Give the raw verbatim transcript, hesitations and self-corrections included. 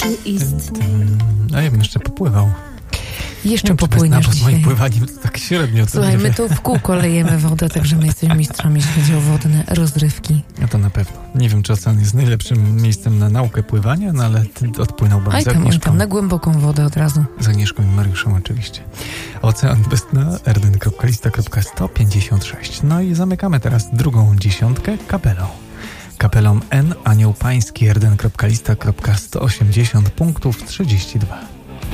Czy istnieje? A ja bym jeszcze popływał. Jeszcze popłyniesz dzisiaj. Z moim pływaniem to tak średnio. Słuchaj, my tu w kółko lejemy wodę, także my jesteśmy mistrzami, jeśli chodzi o wodne rozrywki. No to na pewno. Nie wiem, czy ocean jest najlepszym miejscem na naukę pływania, no ale odpłynąłbym Aj z tam, Agnieszką. tam, na głęboką wodę od razu. Z Agnieszką i Mariuszem oczywiście. Ocean bez dna, erden kropka lista kropka sto pięćdziesiąt sześć. No i zamykamy teraz drugą dziesiątkę kapelą. Kapelą N, Anioł Pański, erden kropka lista kropka sto osiemdziesiąt, punktów trzydzieści dwa.